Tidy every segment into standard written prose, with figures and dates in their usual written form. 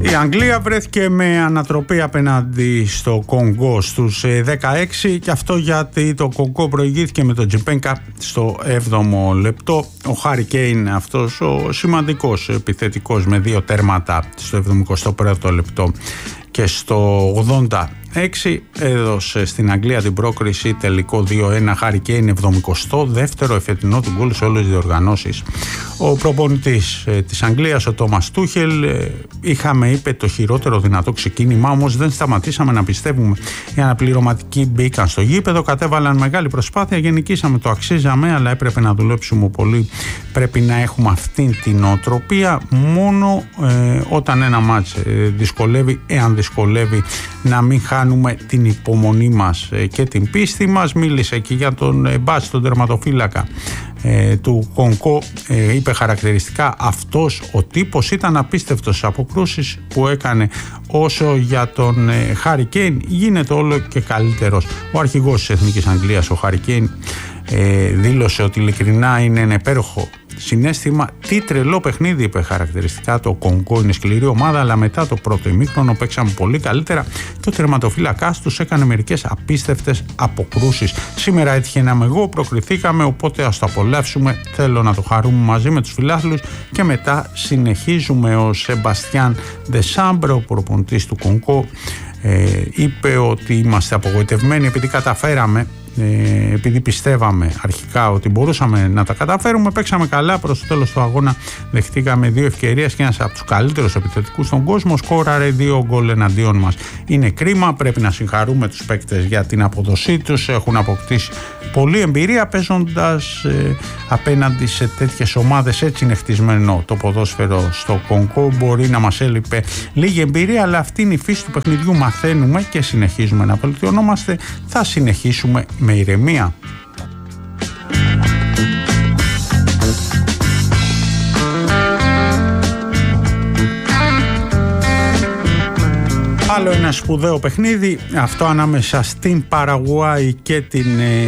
Η Αγγλία βρέθηκε με ανατροπή απέναντι στο Κονγκό στους 16 και αυτό γιατί το Κονγκό προηγήθηκε με τον Τζιπένκα στο 7ο λεπτό. Ο Χάρι Κέιν, αυτός ο σημαντικός επιθετικός με 2 τέρματα στο 71ο λεπτό και στο 86 έδωσε στην Αγγλία την πρόκριση, τελικό 2-1. Χάρι Κέιν, 72ο εφετινό του γκολ σε όλες τις διοργανώσεις. Ο προπονητής της Αγγλίας, ο Τόμας Τούχελ, είπε το χειρότερο δυνατό ξεκίνημα, όμως δεν σταματήσαμε να πιστεύουμε. Οι αναπληρωματικοί μπήκαν στο γήπεδο, κατέβαλαν μεγάλη προσπάθεια, γενικήσαμε, το αξίζαμε, αλλά έπρεπε να δουλέψουμε πολύ. Πρέπει να έχουμε αυτή την νοοτροπία μόνο όταν ένα μάτς δυσκολεύει, εάν δυσκολεύει, να μην χάνουμε την υπομονή μας και την πίστη μας. Μίλησε και για τον Μπάτς, τον τερματοφύλακα του Κονγκό, είπε χαρακτηριστικά αυτός ο τύπος ήταν απίστευτος στις αποκρούσεις που έκανε. Όσο για τον Χάρι Κέιν, γίνεται όλο και καλύτερος. Ο αρχηγός της Εθνικής Αγγλίας, ο Χάρι Κέιν, δήλωσε ότι ειλικρινά είναι ένα υπέροχο συναίσθημα. Τι τρελό παιχνίδι, είπε χαρακτηριστικά. Το Κονγκό είναι σκληρή ομάδα, αλλά μετά το πρώτο ημίχρονο παίξαμε πολύ καλύτερα και ο τερματοφύλακας τους έκανε μερικές απίστευτες αποκρούσεις. Σήμερα έτυχε να είμαι εγώ, προκριθήκαμε, οπότε ας το απολαύσουμε. Θέλω να το χαρούμε μαζί με τους φιλάθλους. Και μετά συνεχίζουμε. Ο Σεμπαστιάν Ντεσάμπρε, ο προπονητής του Κονγκό, είπε ότι είμαστε απογοητευμένοι επειδή καταφέραμε, επειδή πιστεύαμε αρχικά ότι μπορούσαμε να τα καταφέρουμε. Παίξαμε καλά, προς το τέλος του αγώνα δεχτήκαμε 2 ευκαιρίες και ένας από τους καλύτερους επιθετικούς στον κόσμο σκόραρε 2 γκολ εναντίον μας. Είναι κρίμα, πρέπει να συγχαρούμε τους παίκτες για την αποδοσή τους, έχουν αποκτήσει πολλή εμπειρία παίζοντας απέναντι σε τέτοιες ομάδες. Έτσι είναι χτισμένο το ποδόσφαιρο στο Κονγκό. Μπορεί να μας έλειπε λίγη εμπειρία, αλλά αυτή είναι η φύση του παιχνιδιού. Μαθαίνουμε και συνεχίζουμε να βελτιωνόμαστε. Θα συνεχίσουμε με ηρεμία. Άλλο ένα σπουδαίο παιχνίδι, αυτό ανάμεσα στην Παραγουάη και την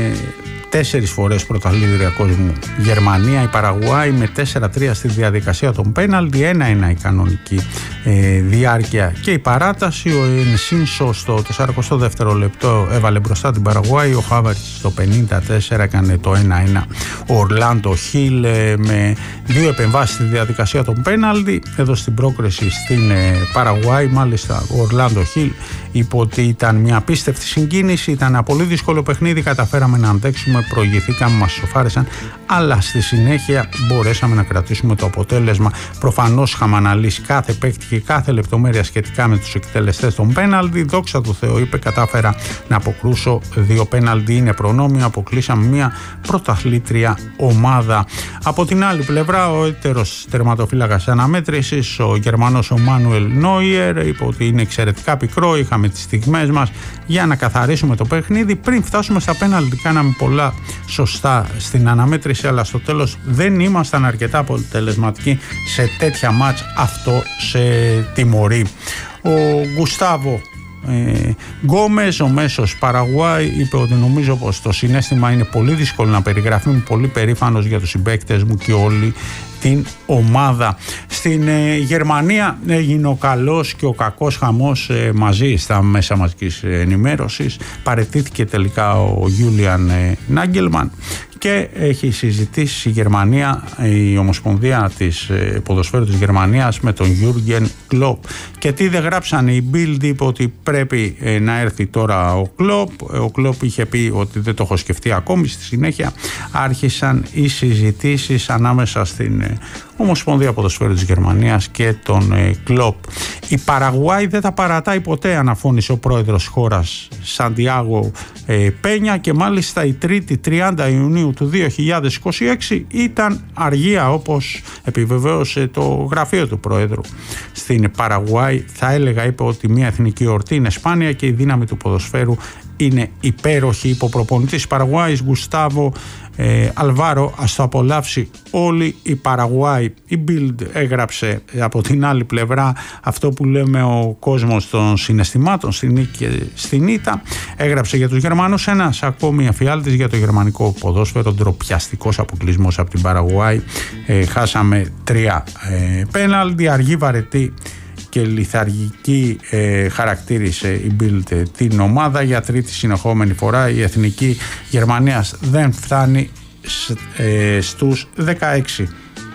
4 φορές πρωταθλήτρια κόσμου Γερμανία. Η Παραγουάη με 4-3 στη διαδικασία των πέναλτι, 1-1 η κανονική διάρκεια και η παράταση. Ο Ενσίνσο στο 42ο λεπτό έβαλε μπροστά την Παραγουάη, ο Χάβερτς στο 54 έκανε το 1-1. Ο Ορλάντο Χιλ με 2 επεμβάσεις στη διαδικασία των πέναλτι έδωσε την πρόκριση στην Παραγουάη. Μάλιστα ο Ορλάντο Χιλ είπε ότι ήταν μια απίστευτη συγκίνηση, ήταν ένα πολύ δύσκολο παιχνίδι, καταφέραμε να αντέξουμε, προηγηθήκαμε, μας σοφάρισαν, αλλά στη συνέχεια μπορέσαμε να κρατήσουμε το αποτέλεσμα. Προφανώς είχαμε αναλύσει κάθε παίκτη και κάθε λεπτομέρεια σχετικά με τους εκτελεστές των πέναλτι. Δόξα τω Θεώ, είπε, κατάφερα να αποκρούσω 2 πέναλτι, είναι προνόμιο, αποκλείσαμε μια πρωταθλήτρια ομάδα. Από την άλλη πλευρά, ο έτερος τερματοφύλακας αναμέτρησης, ο Γερμανός ο Μάνουελ Νόιερ, είπε ότι είναι εξαιρετικά πικρό, είχαμε τις στιγμές μας για να καθαρίσουμε το παιχνίδι. Πριν φτάσουμε στα πέναλτι κάναμε πολλά σωστά στην αναμέτρηση, αλλά στο τέλος δεν ήμασταν αρκετά αποτελεσματικοί σε τέτοια μάτς. Αυτό σε τιμωρεί. Ο Γκουστάβο Γκόμες, ο μέσος Παραγουάη, είπε ότι νομίζω πως το συναίσθημα είναι πολύ δύσκολο να περιγραφεί, είμαι πολύ περήφανος για τους συμπαίκτες μου και όλη την ομάδα. Στην Γερμανία έγινε ο καλός και ο κακός χαμός μαζί στα μέσα μαζικής ενημέρωσης. Παραιτήθηκε τελικά ο Γιούλιαν Νάγκελμαν και έχει συζητήσει η Γερμανία, η Ομοσπονδία της Ποδοσφαίρου της Γερμανίας με τον Γιούργεν Κλοπ. Και τι δεν γράψανε, η Bild είπε ότι πρέπει να έρθει τώρα ο Κλοπ. Ο Κλοπ είχε πει ότι δεν το έχω σκεφτεί ακόμη. Στη συνέχεια άρχισαν οι συζητήσεις ανάμεσα στην Ομοσπονδία Ποδοσφαίρου της Γερμανίας και τον Κλοπ. Η Παραγουάη δεν τα παρατάει ποτέ, αναφώνησε ο πρόεδρος χώρας Σαντιάγο Πένια, και μάλιστα η Τρίτη 30 Ιουνίου του 2026 ήταν αργία, όπως επιβεβαίωσε το γραφείο του πρόεδρου στην Παραγουάη. Θα έλεγα, είπε, ότι μια εθνική εορτή είναι σπάνια και η δύναμη του ποδοσφαίρου είναι υπέροχη. Υποπροπονητής Παραγουάης Γκουστάβο Αλβάρο, ας το απολαύσει όλη η Παραγουάη. Η Bild έγραψε από την άλλη πλευρά αυτό που λέμε ο κόσμος των συναισθημάτων, στην νίκη και στην ήττα. Έγραψε για τους Γερμανούς ένας ακόμη αφιάλτης για το γερμανικό ποδόσφαιρο, ντροπιαστικός αποκλεισμός από την Παραγουάη. Χάσαμε 3 πέναλτι, αργή, βαρετή και λιθαργική χαρακτήρισε η Bild την ομάδα. Για τρίτη συνεχόμενη φορά η εθνική Γερμανίας δεν φτάνει στους 16.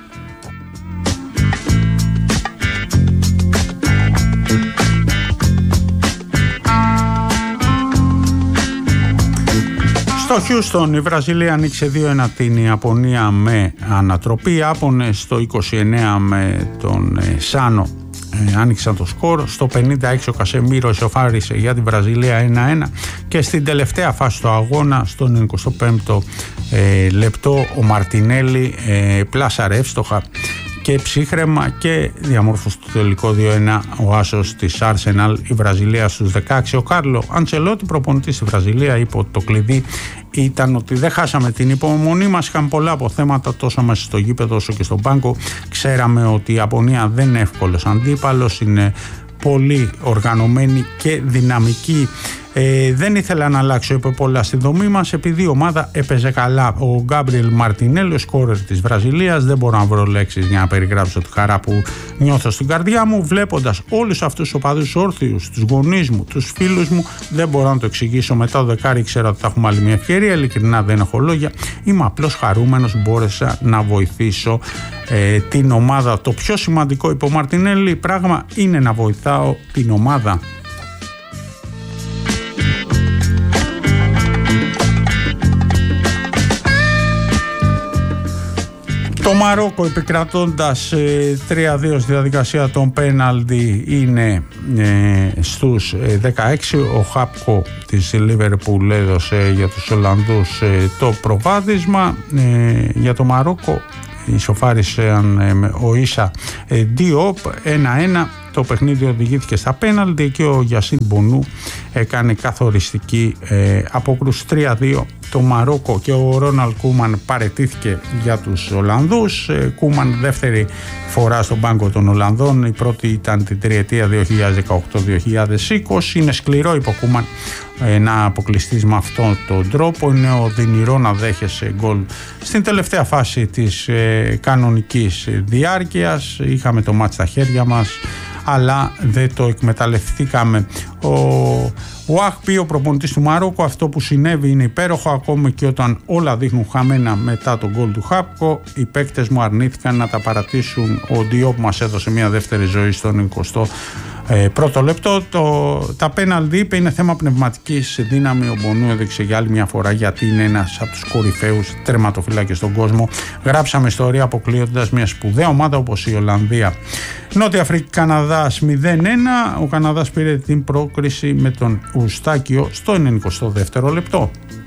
Στο Χιούστον η Βραζιλία ανοίξε 2-1 την Ιαπωνία με ανατροπή. Οι Ιάπωνες στο 29 με τον Σάνο άνοιξαν το σκορ. Στο 56 ο Κασεμίρο ισοφάρισε για τη Βραζιλία 1-1 και στην τελευταία φάση του αγώνα, στον 25ο λεπτό, ο Μαρτινέλη πλάσαρε εύστοχα και ψύχρεμα και διαμόρφωσε το τελικό 2-1 ο άσος της Arsenal, η Βραζιλία στους 16. Ο Κάρλο Αντσελότη, προπονητής στη Βραζιλία, είπε ότι το κλειδί ήταν ότι δεν χάσαμε την υπομονή μας. Είχαν πολλά αποθέματα τόσο μέσα στο γήπεδο όσο και στον πάγκο. Ξέραμε ότι η Ιαπωνία δεν είναι εύκολος αντίπαλος, είναι πολύ οργανωμένη και δυναμική. Δεν ήθελα να αλλάξω, είπε πολλά στη δομή μας, επειδή η ομάδα έπαιζε καλά. Ο Γκάμπριελ Μαρτινέλη, ο σκόρερ της Βραζιλίας, δεν μπορώ να βρω λέξεις για να περιγράψω τη χαρά που νιώθω στην καρδιά μου βλέποντας όλους αυτούς τους οπαδούς όρθιους, τους γονείς μου, τους φίλους μου. Δεν μπορώ να το εξηγήσω. Μετά το δεκάρι ξέρω ότι θα έχουμε άλλη μια ευκαιρία. Ειλικρινά δεν έχω λόγια. Είμαι απλώς χαρούμενος που μπόρεσα να βοηθήσω την ομάδα. Το πιο σημαντικό, είπε ο Μαρτινέλη, πράγμα είναι να βοηθάω την ομάδα. Το Μαρόκο, επικρατώντας 3-2 στη διαδικασία των πέναλτι, είναι στους 16. Ο Χάπκο της Λίβερπουλ έδωσε για τους Ολλανδούς το προβάδισμα. Για το Μαρόκο ισοφάρισαν ο Ίσα Ντιόπ 1-1. Το παιχνίδι οδηγήθηκε στα πέναλτι και ο Γιασίν Μπονού έκανε καθοριστική απόκρουση 3-2. Το Μαρόκο και ο Ρόναλντ Κούμαν παραιτήθηκε για τους Ολλανδούς. Κούμαν δεύτερη φορά στον πάγκο των Ολλανδών. Η πρώτη ήταν την τριετία 2018-2020. Είναι σκληρό, είπε ο Κούμαν, να αποκλειστείς με αυτόν τον τρόπο. Είναι οδυνηρό να δέχεσαι γκολ στην τελευταία φάση της κανονικής διάρκειας. Είχαμε το μάτς στα χέρια μας, αλλά δεν το εκμεταλλευτήκαμε. Ο Αχπί, ο προπονητής του Μαρόκου, αυτό που συνέβη είναι υπέροχο. Ακόμη και όταν όλα δείχνουν χαμένα μετά τον γκολ του Χάπκο, οι παίκτες μου αρνήθηκαν να τα παρατήσουν. Ο Ντιόπ μας έδωσε μια δεύτερη ζωή στον 21ο λεπτό. Τα πέναλτι, είπε, είναι θέμα πνευματικής δύναμη. Ο Μπονού έδειξε για άλλη μια φορά γιατί είναι ένας από τους κορυφαίους τερματοφυλάκες στον κόσμο. Γράψαμε ιστορία αποκλείοντας μια σπουδαία ομάδα όπως η Ολλανδία. Νότια Αφρική Καναδάς 0-1. Ο Καναδάς πήρε την πρόκριση με τον Ουστάκιο στο 92ο λεπτό.